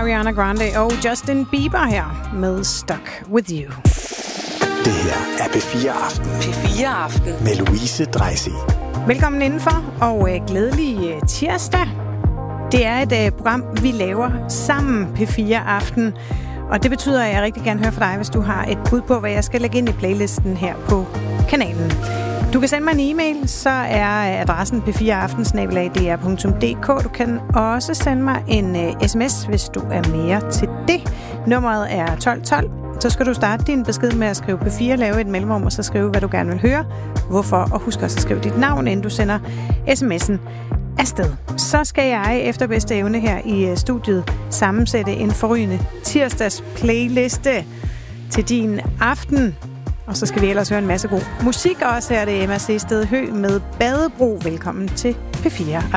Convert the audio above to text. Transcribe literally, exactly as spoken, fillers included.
Ariana Grande og Justin Bieber her med Stuck With You. Det her er P fire Aften. P fire Aften. Med Louise Dreisig. Velkommen indenfor, og øh, glædelig øh, tirsdag. Det er et øh, program, vi laver sammen, P fire Aften. Og det betyder, at jeg rigtig gerne hører fra dig, hvis du har et bud på, hvad jeg skal lægge ind i playlisten her på kanalen. Du kan sende mig en e-mail, så er adressen p fire aften snabel-a d r punktum d k. Du kan også sende mig en uh, sms, hvis du er mere til det. Nummeret er tolv tolv. Så skal du starte din besked med at skrive P fire, lave et mellemrum, og så skrive, hvad du gerne vil høre, hvorfor, og husk også at skrive dit navn, inden du sender sms'en afsted. Så skal jeg efter bedste evne her i studiet sammensætte en forrygende tirsdags playliste til din aften. Og så skal vi ellers høre en masse god musik også. Her er det Emma C. Sted Hø med Badebro. Velkommen til P fire.